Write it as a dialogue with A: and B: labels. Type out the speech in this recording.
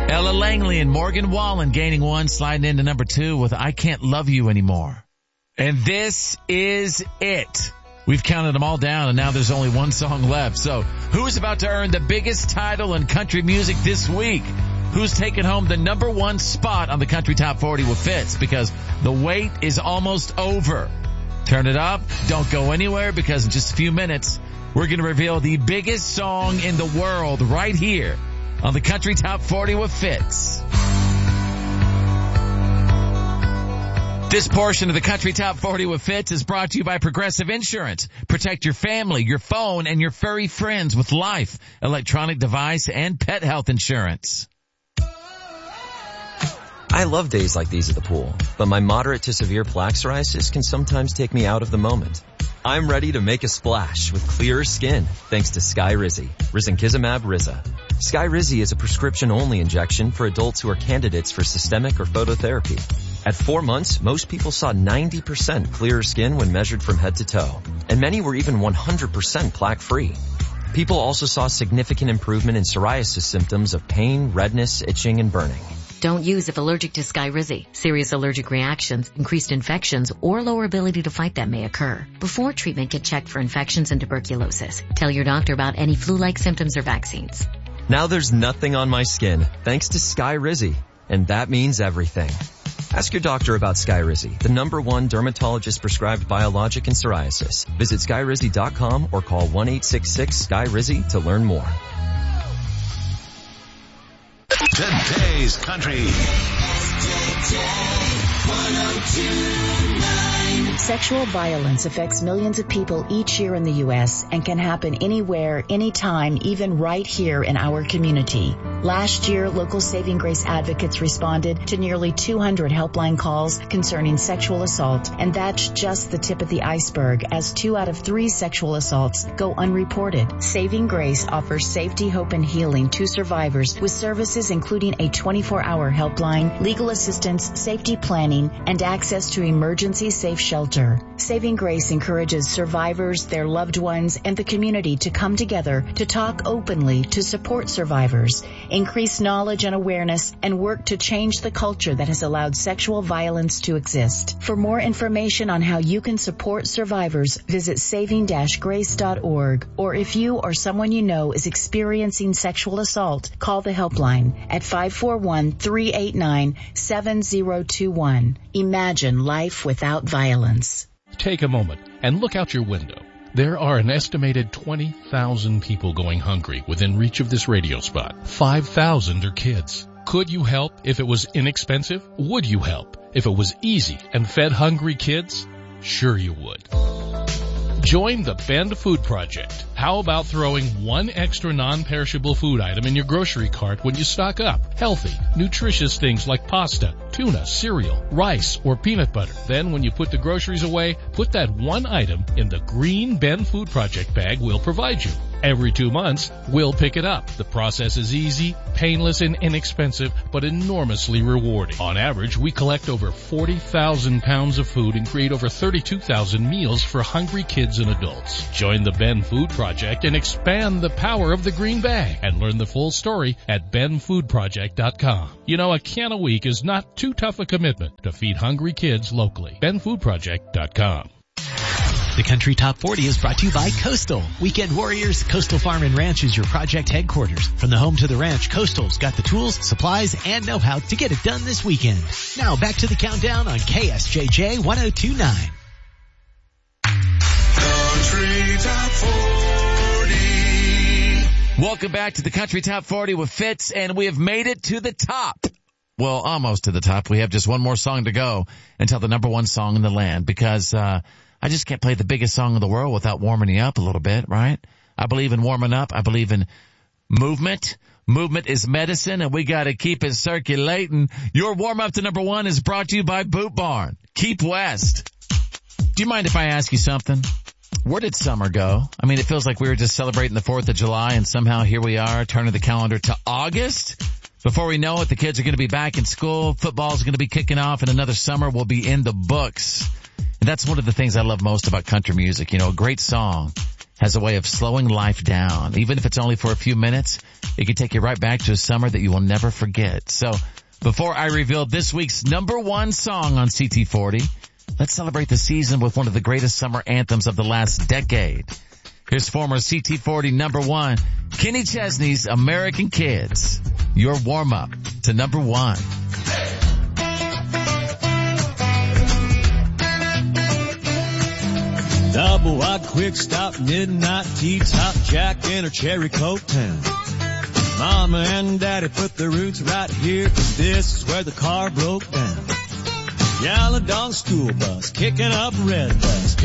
A: Ella Langley and Morgan Wallen gaining 1, sliding into number 2 with I Can't Love You Anymore. And this is it. We've counted them all down, and now there's only one song left. So who's about to earn the biggest title in country music this week? Who's taking home the number 1 spot on the Country Top 40 with Fitz? Because the wait is almost over. Turn it up. Don't go anywhere, because in just a few minutes, we're going to reveal the biggest song in the world right here on the Country Top 40 with Fitz. This portion of the Country Top 40 with Fitz is brought to you by Progressive Insurance. Protect your family, your phone, and your furry friends with life, electronic device, and pet health insurance.
B: I love days like these at the pool, but my moderate to severe plaque psoriasis can sometimes take me out of the moment. I'm ready to make a splash with clearer skin thanks to Skyrizi, Risankizumab Riza. Skyrizi is a prescription-only injection for adults who are candidates for systemic or phototherapy. At 4 months, most people saw 90% clearer skin when measured from head to toe, and many were even 100% plaque-free. People also saw significant improvement in psoriasis symptoms of pain, redness, itching, and burning.
C: Don't use if allergic to Skyrizi. Serious allergic reactions, increased infections, or lower ability to fight them may occur. Before treatment, get checked for infections and tuberculosis. Tell your doctor about any flu-like symptoms or vaccines.
B: Now there's nothing on my skin thanks to Skyrizi, and that means everything. Ask your doctor about Skyrizi, the #1 dermatologist-prescribed biologic in psoriasis. Visit Skyrizi.com or call 1-866-SKYRIZI to learn more.
D: Today's Country.
E: Sexual violence affects millions of people each year in the U.S. and can happen anywhere, anytime, even right here in our community. Last year, local Saving Grace advocates responded to nearly 200 helpline calls concerning sexual assault, and that's just the tip of the iceberg, as 2 out of 3 sexual assaults go unreported. Saving Grace offers safety, hope, and healing to survivors with services including a 24-hour helpline, legal assistance, safety planning, and access to emergency safe shelter. Saving Grace encourages survivors, their loved ones, and the community to come together to talk openly to support survivors, increase knowledge and awareness, and work to change the culture that has allowed sexual violence to exist. For more information on how you can support survivors, visit saving-grace.org, or if you or someone you know is experiencing sexual assault, call the helpline at 541-389-7021. Imagine life without violence.
F: Take a moment and look out your window. There are an estimated 20,000 people going hungry within reach of this radio spot. 5,000 are kids. Could you help if it was inexpensive? Would you help if it was easy and fed hungry kids? Sure you would. Join the Bend Food Project. How about throwing 1 extra non-perishable food item in your grocery cart when you stock up? Healthy, nutritious things like pasta, tuna, cereal, rice, or peanut butter. Then when you put the groceries away, put that 1 item in the green Bend Food Project bag we'll provide you. Every 2 months, we'll pick it up. The process is easy, painless, and inexpensive, but enormously rewarding. On average, we collect over 40,000 pounds of food and create over 32,000 meals for hungry kids and adults. Join the Ben Food Project and expand the power of the green bag, and learn the full story at benfoodproject.com. You know, a can a week is not too tough a commitment to feed hungry kids locally. benfoodproject.com.
G: The Country Top 40 is brought to you by Coastal. Weekend Warriors, Coastal Farm and Ranch is your project headquarters. From the home to the ranch, Coastal's got the tools, supplies, and know-how to get it done this weekend. Now back to the countdown on KSJJ 1029.
D: Country Top 40.
A: Welcome back to the Country Top 40 with Fitz, and we have made it to the top. Well, almost to the top. We have just one more song to go until the #1 song in the land, because I just can't play the biggest song in the world without warming you up a little bit, right? I believe in warming up. I believe in movement. Movement is medicine, and we got to keep it circulating. Your warm-up to #1 is brought to you by Boot Barn. Keep West. Do you mind if I ask you something? Where did summer go? I mean, it feels like we were just celebrating the 4th of July, and somehow here we are turning the calendar to August. Before we know it, the kids are going to be back in school. Football's going to be kicking off, and another summer will be in the books. And that's one of the things I love most about country music. You know, a great song has a way of slowing life down. Even if it's only for a few minutes, it can take you right back to a summer that you will never forget. So before I reveal this week's number one song on CT40, let's celebrate the season with one of the greatest summer anthems of the last decade. Here's former CT40 number one, Kenny Chesney's American Kids. Your warm-up to number one.
H: Double wide, quick stop, midnight tea, top Jack in her cherry coke town. Mama and Daddy put their roots right here, 'cause this is where the car broke down. Yellow dog school bus, kicking up red bus.